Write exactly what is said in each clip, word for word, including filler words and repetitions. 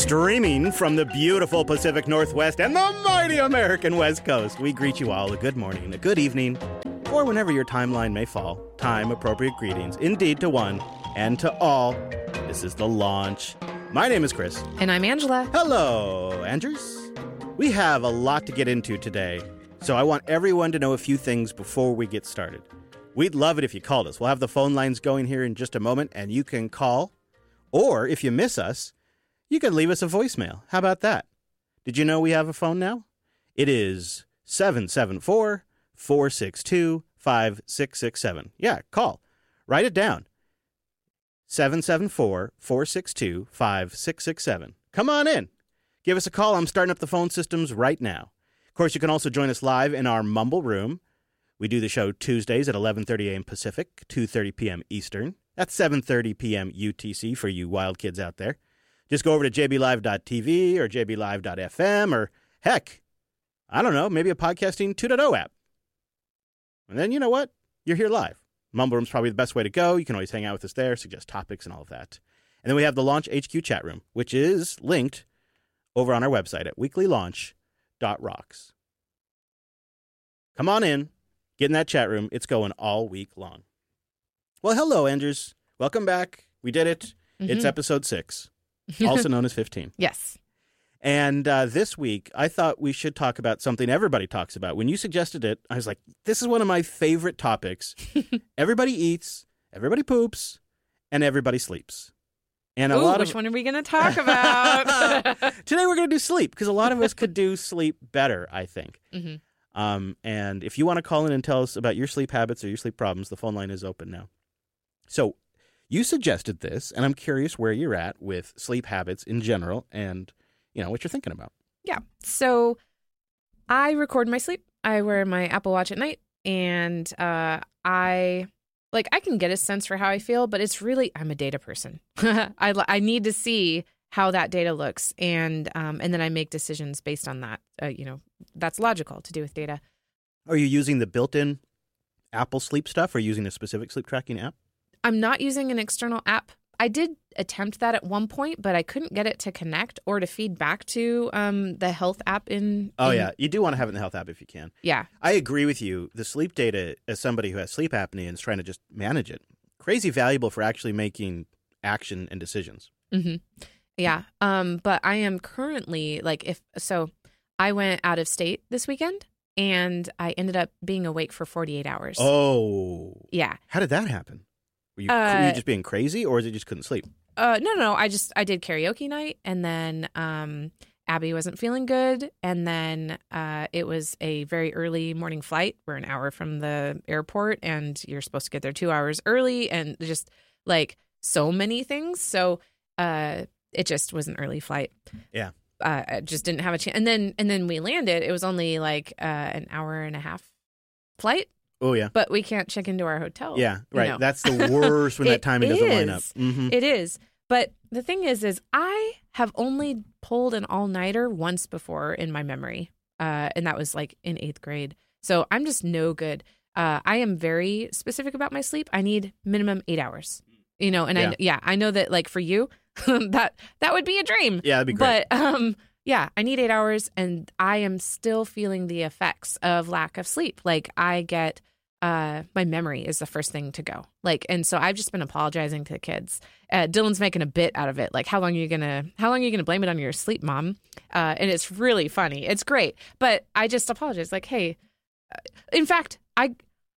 Streaming from the beautiful Pacific Northwest and the mighty American West Coast, we greet you all a good morning, a good evening, or whenever your timeline may fall. Time-appropriate greetings, indeed to one and to all. This is The Launch. My name is Chris. And I'm Angela. Hello, Andrews. We have a lot to get into today, so I want everyone to know a few things before we get started. We'd love it if you called us. We'll have the phone lines going here in just a moment, and you can call. Or if you miss us, you can leave us a voicemail. How about that? Did you know we have a phone now? It is seven seven four, four six two, five six six seven. Yeah, call. Write it down. seven seven four, four six two, five six six seven. Come on in. Give us a call. I'm starting up the phone systems right now. Of course, you can also join us live in our Mumble Room. We do the show Tuesdays at eleven thirty a.m. Pacific, two thirty p.m. Eastern. That's seven thirty p.m. U T C for you wild kids out there. Just go over to j b live dot t v or j b live dot f m or, heck, I don't know, maybe a Podcasting two point oh app. And then, you know what? You're here live. Mumble Room's probably the best way to go. You can always hang out with us there, suggest topics and all of that. And then we have the Launch H Q chat room, which is linked over on our website at weekly launch dot rocks. Come on in. Get in that chat room. It's going all week long. Well, hello, Andrews. Welcome back. We did it. Mm-hmm. It's episode six. Also known as fifteen. Yes. And uh, this week, I thought we should talk about something everybody talks about. When you suggested it, I was like, this is one of my favorite topics. Everybody eats, everybody poops, and everybody sleeps. And a Ooh, lot which of... one are we going to talk about? Today we're going to do sleep, because a lot of us could do sleep better, I think. Mm-hmm. Um, and if you want to call in and tell us about your sleep habits or your sleep problems, the phone line is open now. So you suggested this, and I'm curious where you're at with sleep habits in general and, you know, what you're thinking about. Yeah. So I record my sleep. I wear my Apple Watch at night, and uh, I, like, I can get a sense for how I feel, but it's really, I'm a data person. I, I need to see how that data looks, and um, and then I make decisions based on that. Uh, you know, that's logical to do with data. Are you using the built-in Apple sleep stuff or using a specific sleep tracking app? I'm not using an external app. I did attempt that at one point, but I couldn't get it to connect or to feed back to um, the health app in... Oh, in... yeah. You do want to have it in the health app if you can. Yeah. I agree with you. The sleep data, as somebody who has sleep apnea and is trying to just manage it, crazy valuable for actually making action and decisions. Mm-hmm. Yeah. Um, but I am currently, like, if... So I went out of state this weekend, and I ended up being awake for forty-eight hours. Oh. Yeah. How did that happen? Were you, uh, were you just being crazy, or is it just couldn't sleep? Uh, no, no, no. I just I did karaoke night, and then um, Abby wasn't feeling good, and then uh, it was a very early morning flight. We're an hour from the airport, and you're supposed to get there two hours early, and just like so many things. So uh, it just was an early flight. Yeah, uh, I just didn't have a chance. And then and then we landed. It was only like uh, an hour and a half flight. Oh, yeah. But we can't check into our hotel. Yeah, right. You know? That's the worst when that timing doesn't line up. Mm-hmm. It is. But the thing is, is I have only pulled an all-nighter once before in my memory. Uh, and that was like in eighth grade. So I'm just no good. Uh, I am very specific about my sleep. I need minimum eight hours. You know, and yeah. I yeah, I know that like for you, that that would be a dream. Yeah, that'd be great. But um yeah, I need eight hours, and I am still feeling the effects of lack of sleep. Like I get Uh, my memory is the first thing to go. Like, and so I've just been apologizing to the kids. Uh, Dylan's making a bit out of it. Like, how long are you gonna, how long are you gonna blame it on your sleep, Mom? Uh, and it's really funny. It's great. But I just apologize. Like, hey, uh, in fact, I,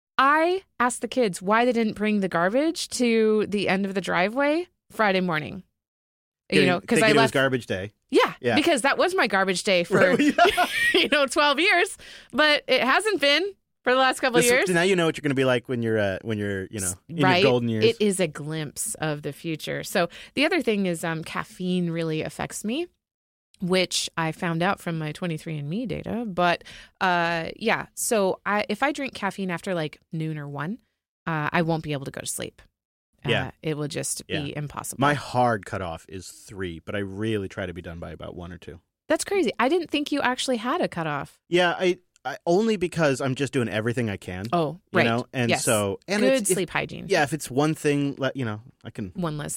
I asked the kids why they didn't bring the garbage to the end of the driveway Friday morning. You Getting, know, because I left. It was garbage day. Yeah, yeah, because that was my garbage day for, you know, twelve years. But it hasn't been. For the last couple this, of years. Now you know what you're going to be like when you're, uh, when you're, you know, in right? your golden years. It is a glimpse of the future. So the other thing is um, caffeine really affects me, which I found out from my twenty-three and me data. But uh, yeah, so I, if I drink caffeine after like noon or one, uh, I won't be able to go to sleep. Uh, yeah. It will just yeah. be impossible. My hard cutoff is three, but I really try to be done by about one or two. That's crazy. I didn't think you actually had a cutoff. Yeah, I... I, only because I'm just doing everything I can. Oh, right. You know? And yes. so, and good it's, sleep if, hygiene. Yeah, if it's one thing, let you know, I can. One less thing.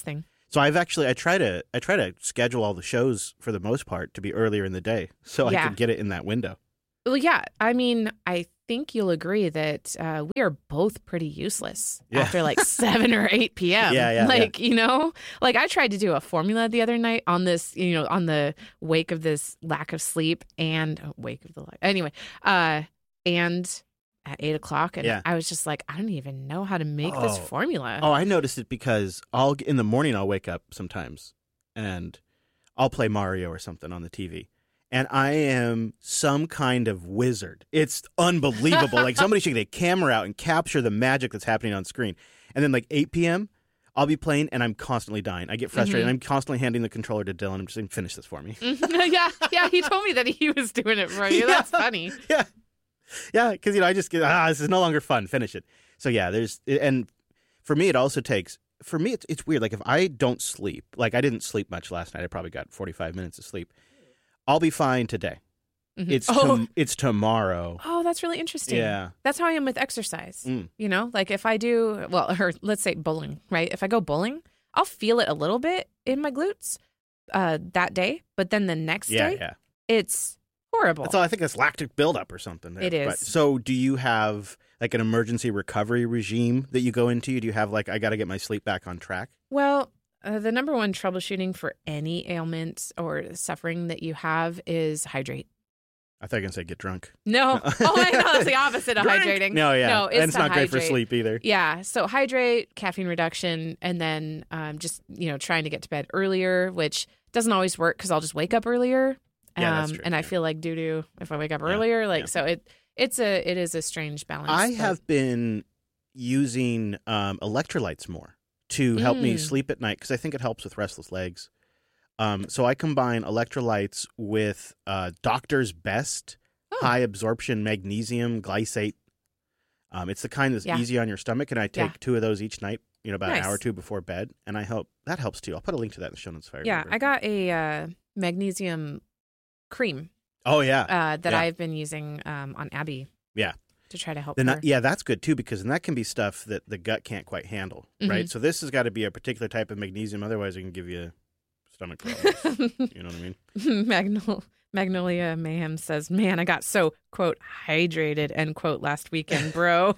So I've actually I try to I try to schedule all the shows for the most part to be earlier in the day so Yeah. I can get it in that window. Well, yeah. I mean, I think you'll agree that uh, we are both pretty useless Yeah. after like seven or eight p.m. Yeah, yeah, Like, you know, like I tried to do a formula the other night on this, you know, on the wake of this lack of sleep and oh, wake of the lack. Anyway, uh, and at eight o'clock. And Yeah. I was just like, I don't even know how to make this Oh. formula. Oh, I noticed it because I'll in the morning I'll wake up sometimes and I'll play Mario or something on the T V. And I am some kind of wizard. It's unbelievable. Like somebody should get a camera out and capture the magic that's happening on screen. And then like eight p.m., I'll be playing and I'm constantly dying. I get frustrated. Mhm. And I'm constantly handing the controller to Dylan. I'm just saying, finish this for me. yeah. Yeah. He told me that he was doing it for you. That's Yeah. funny. Yeah. Yeah. Because, you know, I just get, ah, this is no longer fun. Finish it. So, yeah, there's, and for me, it also takes, for me, it's, it's weird. Like if I don't sleep, like I didn't sleep much last night. I probably got forty-five minutes of sleep. I'll be fine today. Mhm. It's oh. tom- it's tomorrow. Oh, that's really interesting. Yeah. That's how I am with exercise. Mm. You know, like if I do, well, or let's say bowling, right? If I go bowling, I'll feel it a little bit in my glutes uh, that day, but then the next Yeah, day, yeah. it's horrible. That's all. I think that's lactic buildup or something. There. It is. But, so, do you have like an emergency recovery regime that you go into? Do you have like I got to get my sleep back on track? Well, uh, the number one troubleshooting for any ailment or suffering that you have is hydrate. I thought you were gonna say get drunk. No. Oh, I know. That's the opposite of Drink! hydrating. No, yeah. No, it's and it's to not great for hydrate. sleep either. Yeah. So hydrate, caffeine reduction, and then um, just, you know, trying to get to bed earlier, which doesn't always work because I'll just wake up earlier. Um, Yeah, that's true, and I yeah. feel like doo doo if I wake up Yeah, earlier. Like, yeah. so it it's a it is a strange balance. I but- have been using um, electrolytes more to help me Mm. sleep at night because I think it helps with restless legs. Um, so I combine electrolytes with uh, Doctor's Best Oh. high absorption magnesium glycate. Um, it's the kind that's Yeah. easy on your stomach, and I take Yeah. two of those each night. You know, about Nice. an hour or two before bed, and I hope that helps too. I'll put a link to that in the show notes. If I Yeah, remember. I got a uh, magnesium cream Oh yeah, uh, that Yeah. I've been using um, on Abby. Yeah. To try to help Then her. that, yeah, that's good too because then that can be stuff that the gut can't quite handle, right? Mhm. So this has got to be a particular type of magnesium, otherwise it can give you stomach problems. You know what I mean? Magnol- Magnolia Mayhem says, "Man, I got so quote hydrated end quote last weekend, bro."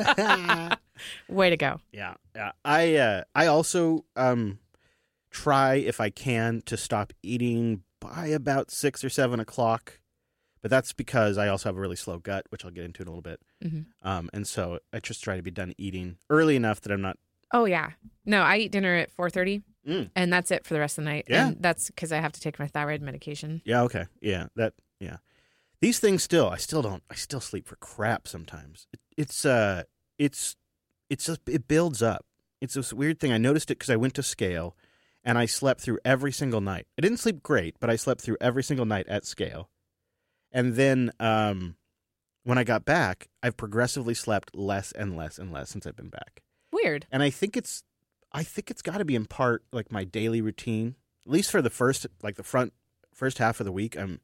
Way to go! Yeah, yeah. I uh, I also um try if I can to stop eating by about six or seven o'clock, but that's because I also have a really slow gut, which I'll get into in a little bit. Mhm. Um, and so I just try to be done eating early enough that I'm not. Oh yeah, no, I eat dinner at four thirty, Mm. and that's it for the rest of the night. Yeah. And that's because I have to take my thyroid medication. Yeah. Okay. Yeah. That. Yeah. These things still, I still don't. I still sleep for crap sometimes. It, it's uh, it's it's just it builds up. It's this weird thing. I noticed it because I went to scale, and I slept through every single night. I didn't sleep great, but I slept through every single night at scale. And then um, when I got back, I've progressively slept less and less and less since I've been back. Weird. And I think it's, I think it's got to be in part like my daily routine. At least for the first, like the front first half of the week, I'm,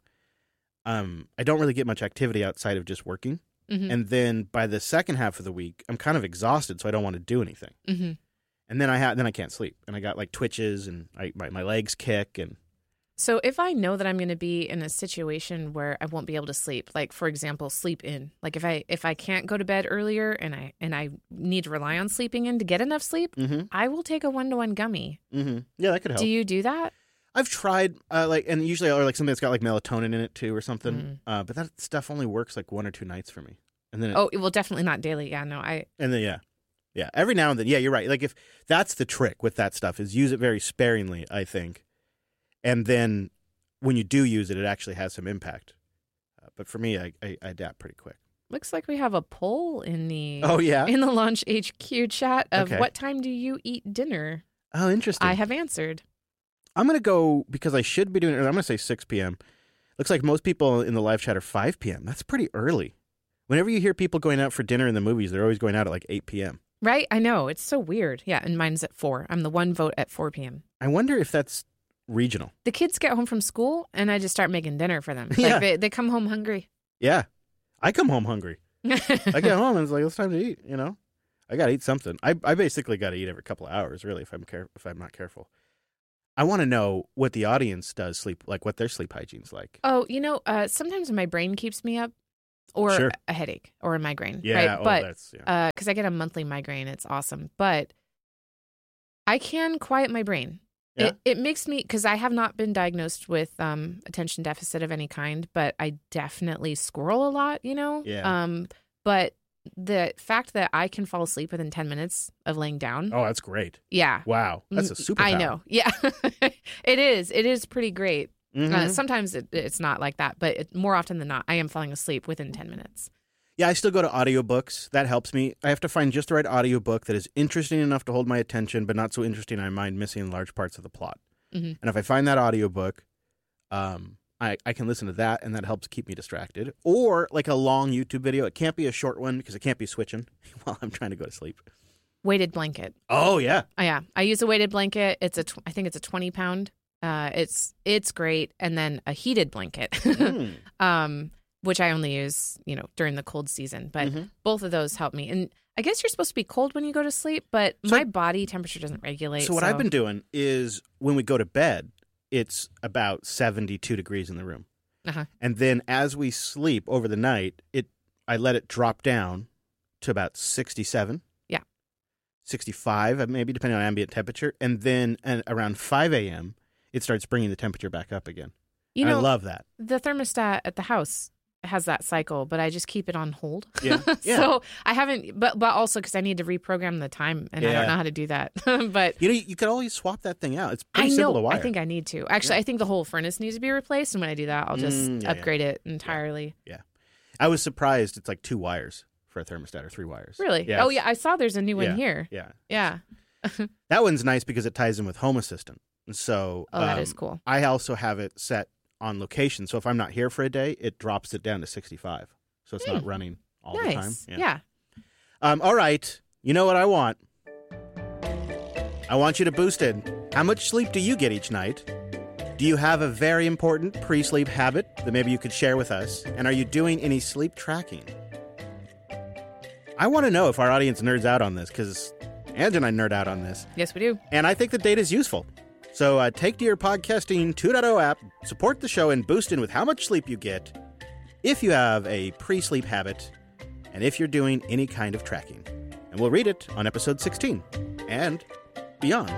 um, I don't really get much activity outside of just working. Mm-hmm. And then by the second half of the week, I'm kind of exhausted, so I don't want to do anything. Mm-hmm. And then I ha- then I can't sleep, and I got like twitches, and I, my my legs kick, and So if I know that I'm going to be in a situation where I won't be able to sleep, like for example, sleep in, like if I if I can't go to bed earlier and I and I need to rely on sleeping in to get enough sleep, mm-hmm, I will take a one to one gummy. mm-hmm. Yeah, that could help. Do you do that? I've tried, uh, like, and usually, or like something that's got like melatonin in it too, or something. Mm. Uh, but that stuff only works like one or two nights for me, and then it, Oh, well, definitely not daily. Yeah, no, I. and then yeah, yeah, every now and then, yeah, you're right. Like if that's the trick with that stuff is use it very sparingly, I think, and then when you do use it, it actually has some impact. Uh, but for me, I, I, I adapt pretty quick. Looks like we have a poll in the Oh yeah. in the Launch H Q chat of Okay. what time do you eat dinner? Oh, interesting. I have answered. I'm going to go because I should be doing it. I'm going to say six p.m. Looks like most people in the live chat are five p.m. That's pretty early. Whenever you hear people going out for dinner in the movies, they're always going out at like eight p.m. Right? I know. It's so weird. Yeah, and mine's at four. I'm the one vote at four p.m. I wonder if that's regional. The kids get home from school and I just start making dinner for them. Like Yeah. they, they come home hungry. Yeah. I come home hungry. I get home and it's like, it's time to eat, you know? I got to eat something. I I basically got to eat every couple of hours, really, if I'm care- if I'm not careful. I want to know what the audience does sleep, like what their sleep hygiene's like. Oh, you know, uh, sometimes my brain keeps me up, or Sure. a headache, or a migraine. Yeah, right? oh, but that's, yeah. because I get a monthly migraine, it's awesome. But I can quiet my brain. Yeah. It, it makes me, because I have not been diagnosed with um, attention deficit of any kind, but I definitely squirrel a lot, you know? Yeah. Um, but the fact that I can fall asleep within ten minutes of laying down. Oh, that's great. Yeah. Wow. That's a superpower. I know. Yeah. It is. It is pretty great. Mm-hmm. Uh, sometimes it, it's not like that, but it, more often than not, I am falling asleep within ten minutes. Yeah, I still go to audiobooks. That helps me. I have to find just the right audiobook that is interesting enough to hold my attention, but not so interesting I mind missing large parts of the plot. Mm-hmm. And if I find that audiobook, um, I, I can listen to that, and that helps keep me distracted. Or like a long YouTube video. It can't be a short one because it can't be switching while I'm trying to go to sleep. Weighted blanket. Oh, yeah. Oh, yeah. I use a weighted blanket. It's a, tw- I think it's a twenty pound. Uh, it's, it's great. And then a heated blanket. Mm. um, which I only use, you know, during the cold season. But Mm-hmm. both of those help me. And I guess you're supposed to be cold when you go to sleep, but So- my body temperature doesn't regulate. So what I've been doing is when we go to bed, it's about seventy-two degrees in the room. Uh-huh. And then as we sleep over the night, it I let it drop down to about sixty-seven. Yeah. sixty-five, maybe, depending on ambient temperature. And then and around five a.m., it starts bringing the temperature back up again. You And know, I love that. the thermostat at the house has that cycle, but I just keep it on hold. Yeah. Yeah. So I haven't, but but also because I need to reprogram the time, and I Yeah. don't know how to do that. But You know, you could always swap that thing out. It's I pretty simple to know. wire. I think I need to. Actually, Yeah. I think the whole furnace needs to be replaced, and when I do that, I'll just Mm, yeah, yeah. upgrade it entirely. I was surprised it's like two wires for a thermostat or three wires. Really? Yeah, Oh it's- yeah, I saw there's a new Yeah. one here. Yeah. Yeah. That one's nice because it ties in with Home Assistant. And so Oh, that um, is cool. I also have it set on location. So if I'm not here for a day, it drops it down to sixty-five. So it's not Hmm. running all the time. Nice. Yeah. Um, all right. You know what I want? I want you to boost it. How much sleep do you get each night? Do you have a very important pre-sleep habit that maybe you could share with us? And are you doing any sleep tracking? I want to know if our audience nerds out on this, because Ange and I nerd out on this. Yes, we do. And I think the data is useful. So uh, take to your Podcasting two point oh app, support the show, and boost in with how much sleep you get if you have a pre-sleep habit and if you're doing any kind of tracking. And we'll read it on episode sixteen and beyond.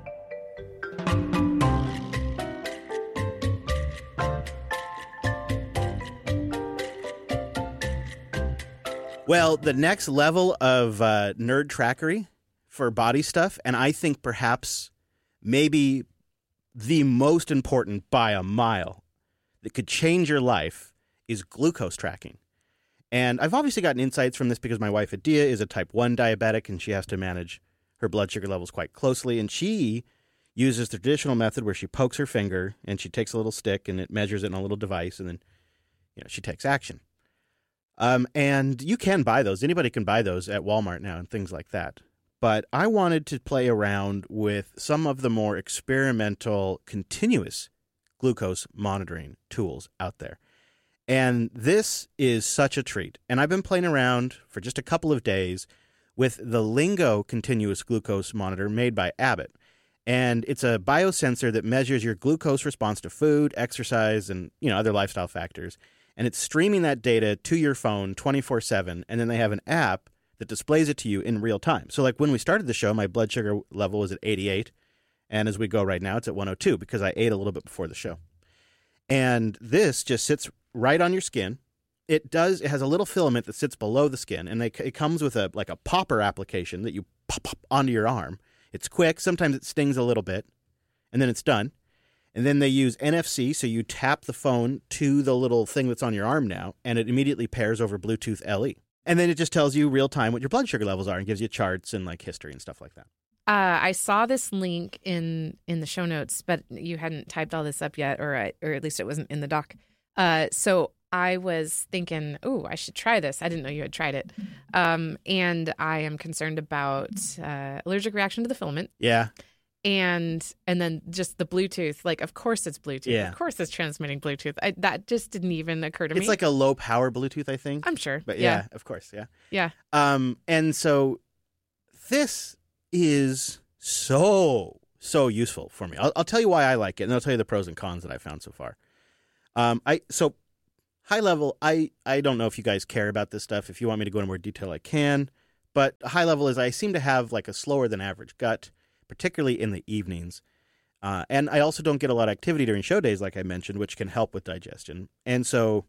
Well, the next level of uh, nerd trackery for body stuff, and I think perhaps maybe the most important by a mile that could change your life, is glucose tracking. And I've obviously gotten insights from this because my wife Adia is a type one diabetic and she has to manage her blood sugar levels quite closely. And she uses the traditional method where she pokes her finger and she takes a little stick and it measures it in a little device, and then you know she takes action. Um, and you can buy those. Anybody can buy those at Walmart now and things like that. But I wanted to play around with some of the more experimental continuous glucose monitoring tools out there. And this is such a treat. And I've been playing around for just a couple of days with the Lingo continuous glucose monitor made by Abbott. And it's a biosensor that measures your glucose response to food, exercise, and you know other lifestyle factors. And it's streaming that data to your phone twenty-four seven. And then they have an app that displays it to you in real time. So like when we started the show, my blood sugar level was at eighty-eight. And as we go right now, it's at one oh two because I ate a little bit before the show. And this just sits right on your skin. It does. It has a little filament that sits below the skin, and they, it comes with a like a popper application that you pop, pop onto your arm. It's quick. Sometimes it stings a little bit, and then it's done. And then they use N F C, so you tap the phone to the little thing that's on your arm now, and it immediately pairs over Bluetooth L E. And then it just tells you real time what your blood sugar levels are and gives you charts and like history and stuff like that. Uh, I saw this link in in the show notes, but you hadn't typed all this up yet, or I, or at least it wasn't in the doc. Uh, so I was thinking, oh, I should try this. I didn't know you had tried it. Um, and I am concerned about uh, allergic reaction to the filament. Yeah. And and then just the Bluetooth. Like, of course it's Bluetooth. Yeah. Of course it's transmitting Bluetooth. I, that just didn't even occur to me. It's like a low power Bluetooth, I think. I'm sure. But yeah, yeah. of course, yeah. Yeah. Um, and so this is so, so useful for me. I'll, I'll tell you why I like it, and I'll tell you the pros and cons that I found so far. Um, I so high level, I, I don't know if you guys care about this stuff. If you want me to go into more detail, I can. But high level is I seem to have like a slower than average gut, particularly in the evenings. Uh, and I also don't get a lot of activity during show days, like I mentioned, which can help with digestion. And so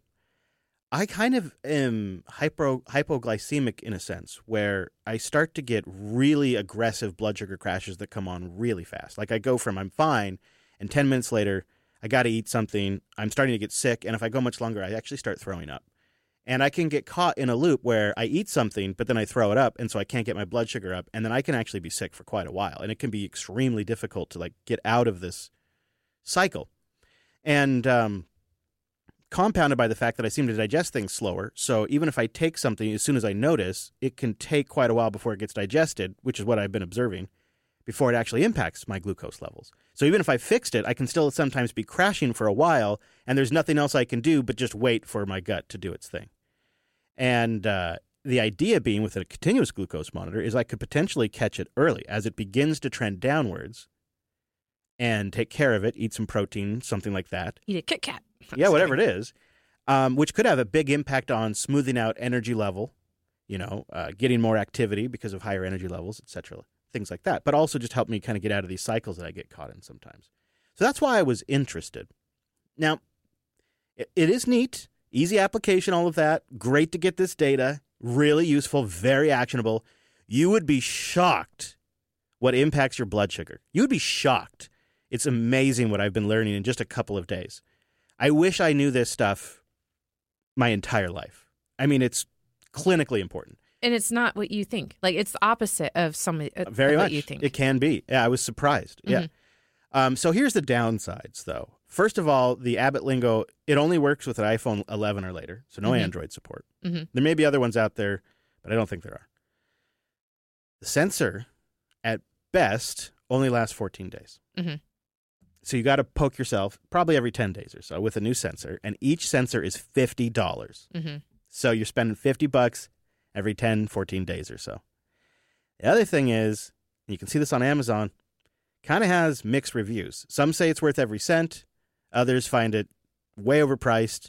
I kind of am hypo, hypoglycemic in a sense, where I start to get really aggressive blood sugar crashes that come on really fast. Like I go from I'm fine, and ten minutes later, I got to eat something. I'm starting to get sick. And if I go much longer, I actually start throwing up. And I can get caught in a loop where I eat something, but then I throw it up, and so I can't get my blood sugar up, and then I can actually be sick for quite a while. And it can be extremely difficult to like get out of this cycle. And um, compounded by the fact that I seem to digest things slower. So even if I take something, as soon as I notice, it can take quite a while before it gets digested, which is what I've been observing, before it actually impacts my glucose levels. So even if I fixed it, I can still sometimes be crashing for a while, and there's nothing else I can do but just wait for my gut to do its thing. And uh, the idea being with a continuous glucose monitor is I could potentially catch it early as it begins to trend downwards and take care of it, eat some protein, something like that. Eat a Kit Kat. Yeah, whatever it is, um, which could have a big impact on smoothing out energy level, you know, uh, getting more activity because of higher energy levels, et cetera, things like that. But also just help me kind of get out of these cycles that I get caught in sometimes. So that's why I was interested. Now, it, it is neat. Easy application, all of that. Great to get this data. Really useful, very actionable. You would be shocked what impacts your blood sugar. You would be shocked. It's amazing what I've been learning in just a couple of days. I wish I knew this stuff my entire life. I mean, it's clinically important. And it's not what you think. Like, it's the opposite of some uh, very of much what you think. It can be. Yeah, I was surprised. Mm-hmm. Yeah. Um, so here's the downsides, though. First of all, the Abbott Lingo, it only works with an iPhone eleven or later, so no mm-hmm. Android support. Mm-hmm. There may be other ones out there, but I don't think there are. The sensor, at best, only lasts fourteen days. Mm-hmm. So you got to poke yourself probably every ten days or so with a new sensor, and each sensor is fifty dollars. Mm-hmm. So you're spending fifty bucks every ten, fourteen days or so. The other thing is, and you can see this on Amazon, kind of has mixed reviews. Some say it's worth every cent. Others find it way overpriced.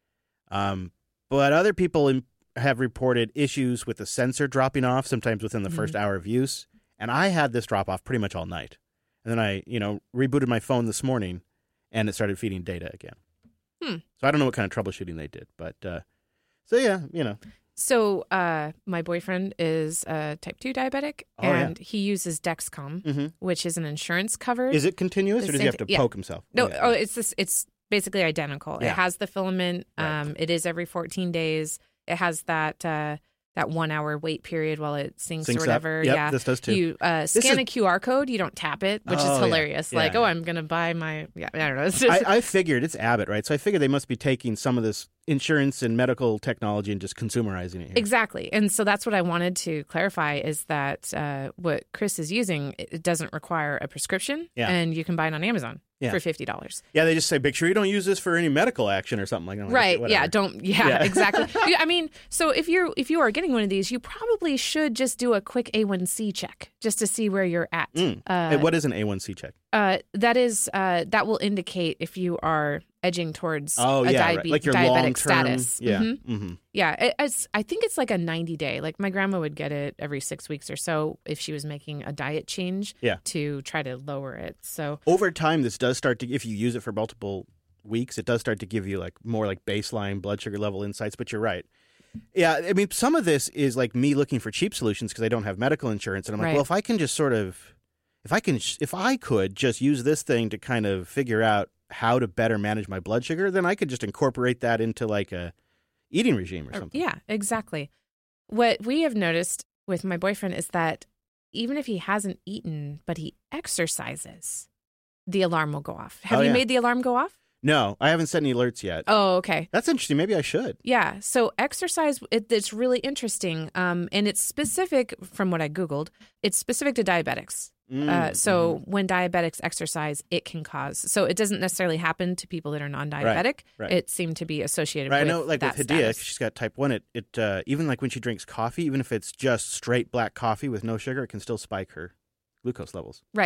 Um, but other people in, have reported issues with the sensor dropping off, sometimes within the mm-hmm. first hour of use. And I had this drop off pretty much all night. And then I, you know, rebooted my phone this morning, and it started feeding data again. Hmm. So I don't know what kind of troubleshooting they did. But, uh, so yeah, you know. So uh, my boyfriend is a type two diabetic, oh, and yeah. he uses Dexcom, mm-hmm. which is an insurance covered. Is it continuous, or does he have to yeah. poke himself? No, oh, yeah. oh, it's this, it's basically identical. Yeah. It has the filament. Right. Um, it is every fourteen days. It has that uh, that one hour wait period while it syncs, syncs or whatever. Up. Yep, yeah, this does too. You uh, scan is... a Q R code. You don't tap it, which oh, is hilarious. Yeah. Like, yeah, oh, yeah. I'm gonna buy my. Yeah, I don't know. It's just... I, I figured it's Abbott, right? So I figured they must be taking some of this insurance and medical technology and just consumerizing it here. Exactly. And so that's what I wanted to clarify is that uh, what Chris is using, it doesn't require a prescription, yeah. and you can buy it on Amazon yeah. for fifty dollars. Yeah, they just say, make sure you don't use this for any medical action or something like that. Right. Like, yeah, don't. Yeah, yeah. exactly. I mean, so if you're if you are getting one of these, you probably should just do a quick A one C check just to see where you're at. Mm. Uh, and what is an A one C check? Uh, that is uh, that will indicate if you are edging towards oh, a yeah, diabe- right. like your diabetic long-term, status. Yeah, mm-hmm. Mm-hmm. yeah. It, it's, I think it's like a ninety day. Like my grandma would get it every six weeks or so if she was making a diet change. Yeah. to try to lower it. So over time, this does start to, if you use it for multiple weeks, it does start to give you like more like baseline blood sugar level insights. But you're right. Yeah, I mean, some of this is like me looking for cheap solutions because I don't have medical insurance, and I'm like, right. well, if I can just sort of. If I can, if I could just use this thing to kind of figure out how to better manage my blood sugar, then I could just incorporate that into like a eating regime or something. Yeah, exactly. What we have noticed with my boyfriend is that even if he hasn't eaten, but he exercises, the alarm will go off. Have oh, you yeah. made the alarm go off? No, I haven't set any alerts yet. Oh, okay. That's interesting. Maybe I should. Yeah. So exercise, it, it's really interesting. Um, and it's specific, from what I Googled, it's specific to diabetics. Mm, uh, so mm-hmm. when diabetics exercise, it can cause. So it doesn't necessarily happen to people that are non-diabetic. Right, right. It seemed to be associated right, with I know, like that with Hadia, status. she's got type one. It, it uh, even like when she drinks coffee, even if it's just straight black coffee with no sugar, it can still spike her glucose levels. Right.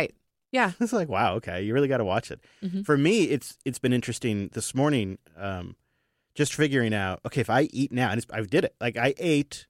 Yeah. It's like, wow, okay, you really got to watch it. Mm-hmm. For me, it's it's been interesting this morning, um, just figuring out, okay, if I eat now, and it's, I did it. Like, I ate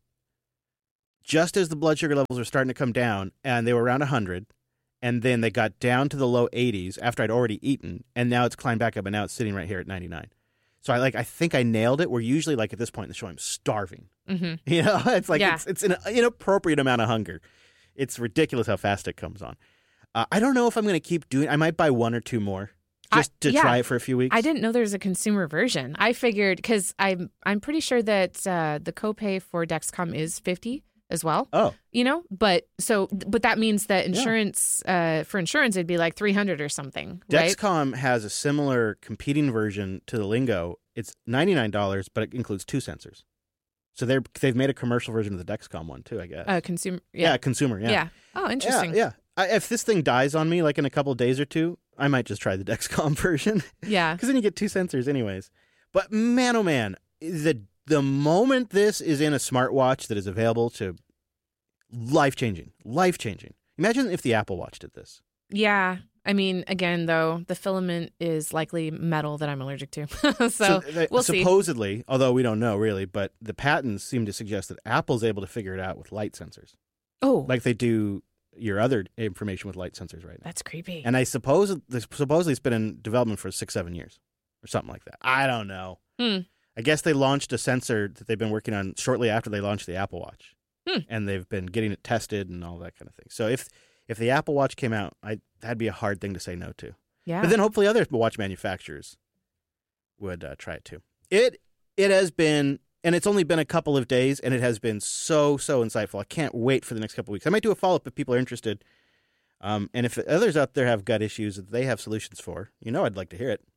just as the blood sugar levels were starting to come down, and they were around one hundred, and then they got down to the low eighties after I'd already eaten, and now it's climbed back up, and now it's sitting right here at ninety-nine. So I like I think I nailed it. We're usually like at this point in the show, I'm starving. Mm-hmm. You know, it's like Yeah. it's it's an inappropriate amount of hunger. It's ridiculous how fast it comes on. Uh, I don't know if I'm going to keep doing. I might buy one or two more just I, to yeah. try it for a few weeks. I didn't know there was a consumer version. I figured because I'm I'm pretty sure that uh, the copay for Dexcom is fifty as well. Oh, You know, but so but that means that insurance uh, for insurance it'd be like three hundred or something, right? Dexcom has a similar competing version to the Lingo. It's ninety-nine dollars, but it includes two sensors. So they're they've made a commercial version of the Dexcom one too, I guess. Uh, consumer. yeah. Yeah. consumer. Yeah. Yeah. Oh, interesting. Yeah. yeah. I, if this thing dies on me like in a couple days or two, I might just try the Dexcom version. Yeah. Because then you get two sensors anyways. But man, oh man, the the moment this is in a smartwatch that is available to life-changing, life-changing. Imagine if the Apple Watch did this. Yeah. I mean, again, though, the filament is likely metal that I'm allergic to. so they- we'll see. supposedly, although we don't know really, but the patents seem to suggest that Apple's able to figure it out with light sensors, Oh, like they do your other information with light sensors right now. that's creepy. And I suppose this supposedly it's been in development for six, seven years or something like that. I don't know. Hmm. I guess they launched a sensor that they've been working on shortly after they launched the Apple Watch. Hmm. And they've been getting it tested and all that kind of thing. So if if the Apple Watch came out, I that'd be a hard thing to say no to. Yeah. But then hopefully other watch manufacturers would uh, try it too. It it has been, and it's only been a couple of days, and it has been so, so insightful. I can't wait for the next couple of weeks. I might do a follow-up if people are interested. Um, and if others out there have gut issues that they have solutions for, you know I'd like to hear it.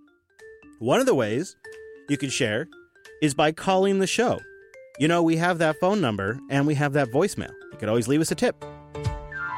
One of the ways you can share is by calling the show. You know, we have that phone number, and we have that voicemail. You could always leave us a tip.